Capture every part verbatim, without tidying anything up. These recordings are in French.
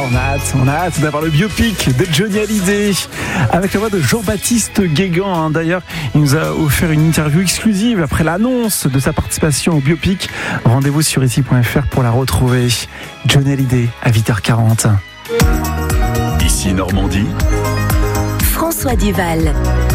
on a hâte, on a hâte d'avoir le biopic de Johnny Hallyday avec la voix de Jean-Baptiste Guégan. D'ailleurs, il nous a offert une interview exclusive après l'annonce de sa participation au biopic. Rendez-vous sur ici point f r pour la retrouver. Johnny Hallyday à huit heures quarante. Ici Normandie, François Duval.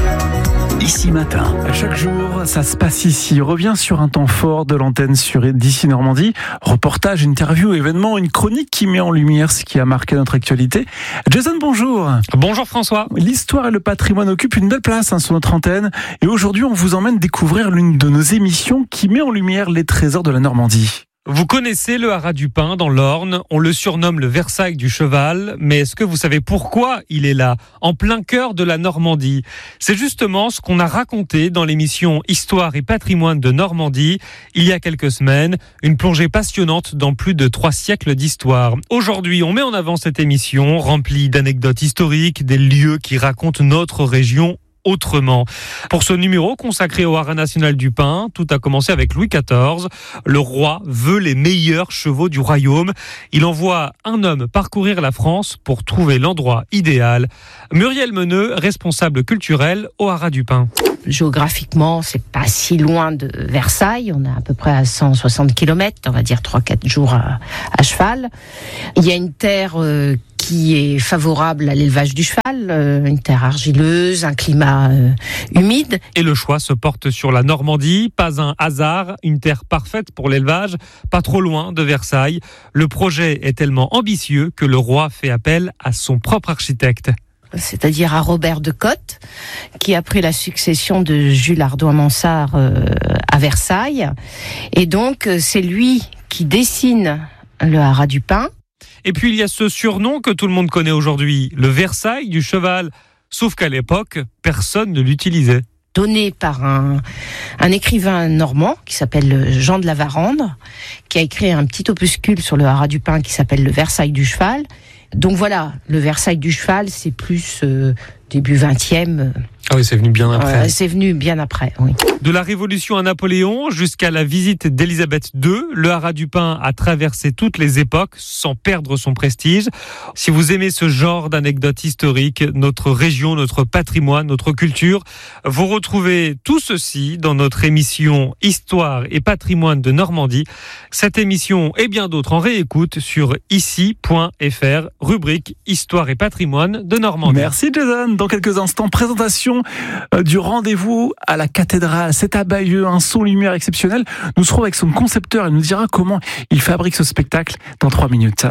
Ici Matin. Chaque jour, ça se passe ici. Revient sur un temps fort de l'antenne sur d'ici Normandie. Reportage, interview, événement, une chronique qui met en lumière ce qui a marqué notre actualité. Jason, bonjour. Bonjour François. L'histoire et le patrimoine occupent une belle place hein, sur notre antenne. Et aujourd'hui, on vous emmène découvrir l'une de nos émissions qui met en lumière les trésors de la Normandie. Vous connaissez le Haras du Pin dans l'Orne, on le surnomme le Versailles du cheval, mais est-ce que vous savez pourquoi il est là, en plein cœur de la Normandie ? C'est justement ce qu'on a raconté dans l'émission Histoire et patrimoine de Normandie, il y a quelques semaines, une plongée passionnante dans plus de trois siècles d'histoire. Aujourd'hui, on met en avant cette émission, remplie d'anecdotes historiques, des lieux qui racontent notre région autrement. Pour ce numéro consacré au Haras national du Pin, tout a commencé avec Louis quatorze. Le roi veut les meilleurs chevaux du royaume. Il envoie un homme parcourir la France pour trouver l'endroit idéal. Muriel Meneux, responsable culturel au Haras du Pin. Géographiquement, c'est pas si loin de Versailles. On est à peu près à cent soixante kilomètres, on va dire trois quatre jours à, à cheval. Il y a une terre euh, qui est favorable à l'élevage du cheval, euh, une terre argileuse, un climat euh, humide. Et le choix se porte sur la Normandie, pas un hasard, une terre parfaite pour l'élevage, pas trop loin de Versailles. Le projet est tellement ambitieux que le roi fait appel à son propre architecte. C'est-à-dire à Robert de Cotte, qui a pris la succession de Jules Hardouin-Mansart euh, à Versailles. Et donc, c'est lui qui dessine le Haras du Pin. Et puis, il y a ce surnom que tout le monde connaît aujourd'hui, le Versailles du cheval. Sauf qu'à l'époque, personne ne l'utilisait. Donné par un, un écrivain normand qui s'appelle Jean de la Varande, qui a écrit un petit opuscule sur le Haras du Pin qui s'appelle le Versailles du cheval. Donc voilà, le Versailles du cheval, c'est plus euh, début vingtième. Ah oui, c'est venu bien après. Euh, c'est venu bien après, oui. De la Révolution à Napoléon jusqu'à la visite d'Élisabeth deux, le Haras du Pin a traversé toutes les époques sans perdre son prestige. Si vous aimez ce genre d'anecdotes historiques, notre région, notre patrimoine, notre culture, vous retrouvez tout ceci dans notre émission Histoire et patrimoine de Normandie. Cette émission et bien d'autres en réécoute sur ici point f r, rubrique Histoire et patrimoine de Normandie. Merci Jason. Dans quelques instants, présentation du rendez-vous à la cathédrale. C'est à Bayeux, un son lumière exceptionnel. Nous serons avec son concepteur et nous dira comment il fabrique ce spectacle dans trois minutes.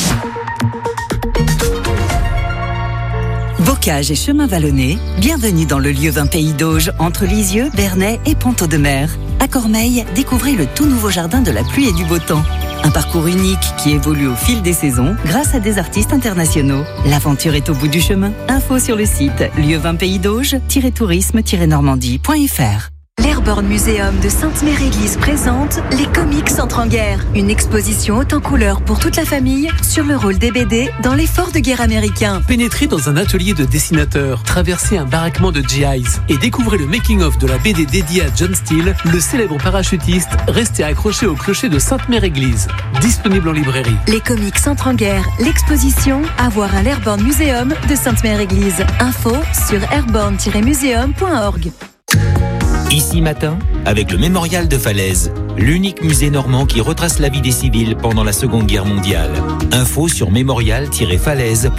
Bocage et chemin vallonné, bienvenue dans le lieu vingt Pays d'Auge, entre Lisieux, Bernay et Ponteau-de-Mer. À Cormeilles, découvrez le tout nouveau jardin de la pluie et du beau temps. Un parcours unique qui évolue au fil des saisons grâce à des artistes internationaux. L'aventure est au bout du chemin. Info sur le site lieu vingt pays d'auge tiret tourisme tiret normandie point f r. L'Airborne Museum de Sainte-Mère-Église présente Les Comics entrent en guerre. Une exposition haute en couleurs pour toute la famille sur le rôle des B D dans l'effort de guerre américain. Pénétrez dans un atelier de dessinateur, traversez un baraquement de G Is et découvrez le making-of de la B D dédiée à John Steele, le célèbre parachutiste resté accroché au clocher de Sainte-Mère-Église. Disponible en librairie. Les Comics entrent en guerre. L'exposition à voir à l'Airborne Museum de Sainte-Mère-Église. Info sur airborne tiret museum point org. Ici Matin, avec le Mémorial de Falaise, l'unique musée normand qui retrace la vie des civils pendant la Seconde Guerre mondiale. Info sur mémorial tiret falaise.